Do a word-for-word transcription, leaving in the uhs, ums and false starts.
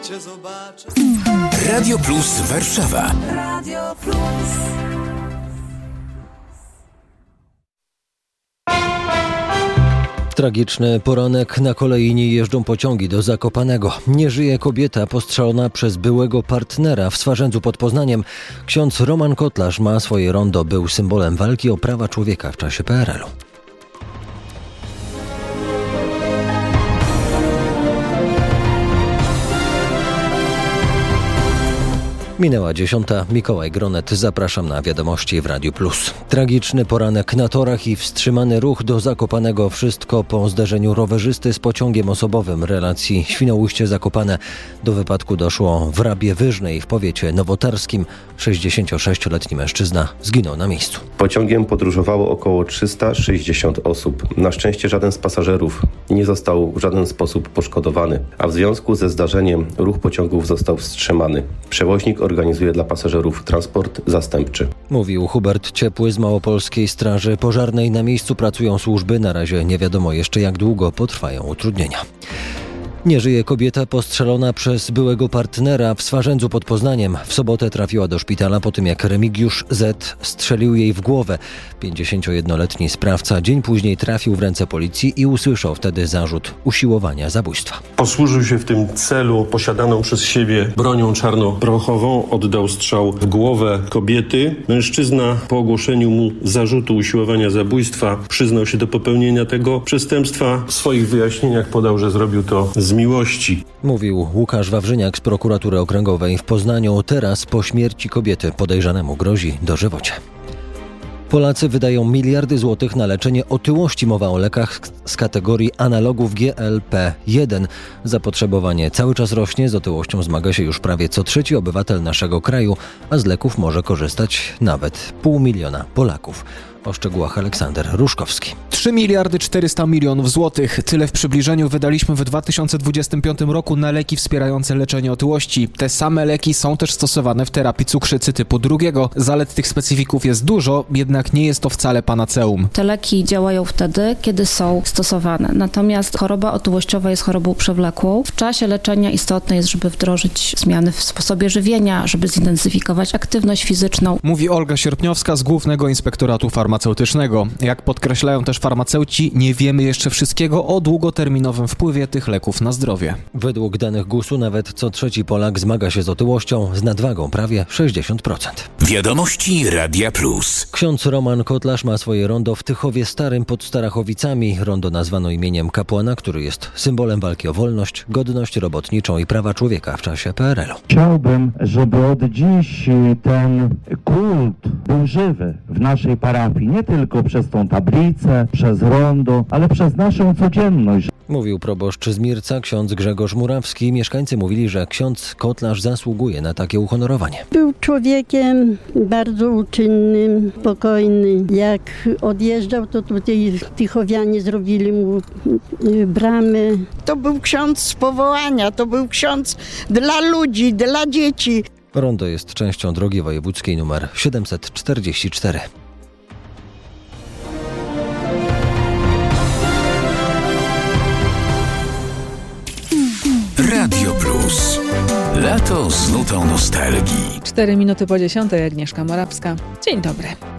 Radio Plus Warszawa. Radio Plus. Tragiczny poranek. Na kolei nie jeżdżą pociągi do Zakopanego. Nie żyje kobieta postrzelona przez byłego partnera w Swarzędzu pod Poznaniem. Ksiądz Roman Kotlarz ma swoje rondo. Był symbolem walki o prawa człowieka w czasie P R L u. Minęła dziesiąta. Mikołaj Gronet. Zapraszam na wiadomości w Radiu Plus. Tragiczny poranek na torach i wstrzymany ruch do Zakopanego. Wszystko po zdarzeniu rowerzysty z pociągiem osobowym relacji Świnoujście-Zakopane. Do wypadku doszło w Rabie Wyżnej w powiecie nowotarskim. sześćdziesięciosześcioletni mężczyzna zginął na miejscu. Pociągiem podróżowało około trzysta sześćdziesiąt osób. Na szczęście żaden z pasażerów nie został w żaden sposób poszkodowany, a w związku ze zdarzeniem ruch pociągów został wstrzymany. Przewoźnik organizuje dla pasażerów transport zastępczy. Mówił Hubert Ciepły z Małopolskiej Straży Pożarnej. Na miejscu pracują służby. Na razie nie wiadomo jeszcze, jak długo potrwają utrudnienia. Nie żyje kobieta postrzelona przez byłego partnera w Swarzędzu pod Poznaniem. W sobotę trafiła do szpitala po tym, jak Remigiusz Z. strzelił jej w głowę. pięćdziesięciojednoletni sprawca dzień później trafił w ręce policji i usłyszał wtedy zarzut usiłowania zabójstwa. Posłużył się w tym celu posiadaną przez siebie bronią czarnoprochową, oddał strzał w głowę kobiety. Mężczyzna po ogłoszeniu mu zarzutu usiłowania zabójstwa przyznał się do popełnienia tego przestępstwa. W swoich wyjaśnieniach podał, że zrobił to z miłości. Mówił Łukasz Wawrzyniak z Prokuratury Okręgowej w Poznaniu. Teraz po śmierci kobiety podejrzanemu grozi dożywocie. Polacy wydają miliardy złotych na leczenie otyłości. Mowa o lekach z kategorii analogów G L P jeden. Zapotrzebowanie cały czas rośnie. Z otyłością zmaga się już prawie co trzeci obywatel naszego kraju, a z leków może korzystać nawet pół miliona Polaków. O szczegółach Aleksander Ruszkowski. trzy miliardy czterysta milionów złotych. Tyle w przybliżeniu wydaliśmy w dwa tysiące dwudziestym piątym roku na leki wspierające leczenie otyłości. Te same leki są też stosowane w terapii cukrzycy typu drugiego. Zalet tych specyfików jest dużo, jednak nie jest to wcale panaceum. Te leki działają wtedy, kiedy są stosowane. Natomiast choroba otyłościowa jest chorobą przewlekłą. W czasie leczenia istotne jest, żeby wdrożyć zmiany w sposobie żywienia, żeby zintensyfikować aktywność fizyczną. Mówi Olga Sierpniowska z Głównego Inspektoratu Farmaceutycznego. farmaceutycznego. Jak podkreślają też farmaceuci, nie wiemy jeszcze wszystkiego o długoterminowym wpływie tych leków na zdrowie. Według danych gusu nawet co trzeci Polak zmaga się z otyłością, z nadwagą prawie sześćdziesiąt procent. Wiadomości Radia Plus. Ksiądz Roman Kotlarz ma swoje rondo w Tychowie Starym pod Starachowicami. Rondo nazwano imieniem kapłana, który jest symbolem walki o wolność, godność robotniczą i prawa człowieka w czasie P R L u. Chciałbym, żeby od dziś ten kult był żywy w naszej parafii. Nie tylko przez tą tablicę, przez rondo, ale przez naszą codzienność. Mówił proboszcz z Mirca, ksiądz Grzegorz Murawski. Mieszkańcy mówili, że ksiądz Kotlarz zasługuje na takie uhonorowanie. Był człowiekiem bardzo uczynnym, spokojnym. Jak odjeżdżał, to tutaj tychowianie zrobili mu bramy. To był ksiądz z powołania, to był ksiądz dla ludzi, dla dzieci. Rondo jest częścią drogi wojewódzkiej numer siedemset czterdzieści cztery. Radio Plus. Lato z nutą nostalgii. Cztery minuty po dziesiątej, Agnieszka Morawska. Dzień dobry.